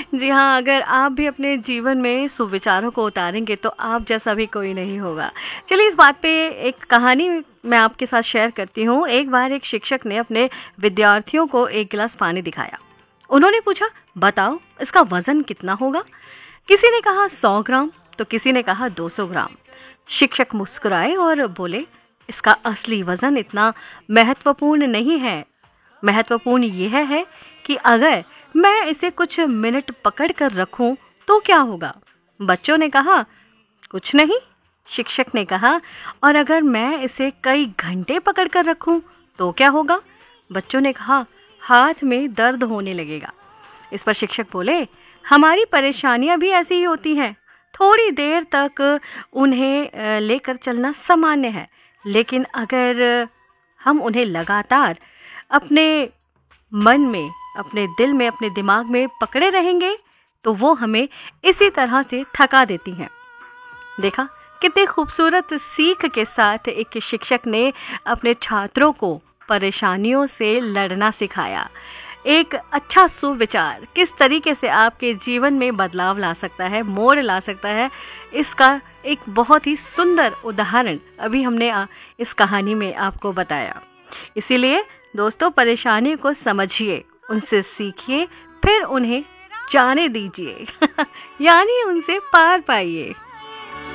जी हाँ, अगर आप भी अपने जीवन में सुविचारों को उतारेंगे तो आप जैसा भी कोई नहीं होगा। चलिए इस बात पे एक कहानी मैं आपके साथ शेयर करती हूँ। एक बार एक शिक्षक ने अपने विद्यार्थियों को एक गिलास पानी दिखाया। उन्होंने पूछा, बताओ इसका वजन कितना होगा? किसी ने कहा 100 ग्राम, तो किसी ने कहा 200 ग्राम। शिक्षक मुस्कुराए और बोले, इसका असली वजन इतना महत्वपूर्ण नहीं है। महत्वपूर्ण यह है कि अगर मैं इसे कुछ मिनट पकड़ कर रखूं तो क्या होगा? बच्चों ने कहा, कुछ नहीं। शिक्षक ने कहा, और अगर मैं इसे कई घंटे पकड़ कर रखूं तो क्या होगा? बच्चों ने कहा, हाथ में दर्द होने लगेगा। इस पर शिक्षक बोले, हमारी परेशानियां भी ऐसी ही होती हैं। थोड़ी देर तक उन्हें लेकर चलना सामान्य है, लेकिन अगर हम उन्हें लगातार अपने मन में, अपने दिल में, अपने दिमाग में पकड़े रहेंगे तो वो हमें इसी तरह से थका देती हैं। देखा कितनी खूबसूरत सीख के साथ एक शिक्षक ने अपने छात्रों को परेशानियों से लड़ना सिखाया। एक अच्छा सुविचार किस तरीके से आपके जीवन में बदलाव ला सकता है, मोड़ ला सकता है, इसका एक बहुत ही सुंदर उदाहरण अभी हमने इस कहानी में आपको बताया। इसीलिए दोस्तों, परेशानी को समझिए, उनसे सीखिए, फिर उन्हें जाने दीजिए यानी उनसे पार पाइए।